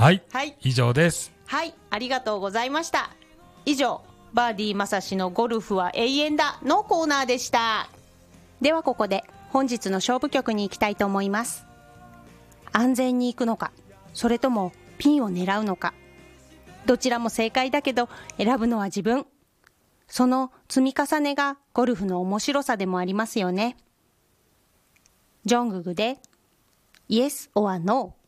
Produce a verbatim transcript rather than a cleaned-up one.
はい、 はい、 以上です。 はい、ありがとうございました。以上、バーディーまさしのゴルフは永遠だのコーナーでした。ではここで本日の勝負曲に行きたいと思います。安全に行くのか、それともピンを狙うのか、どちらも正解だけど選ぶのは自分。その積み重ねがゴルフの面白さでもありますよね。ジョングクで Yes or No。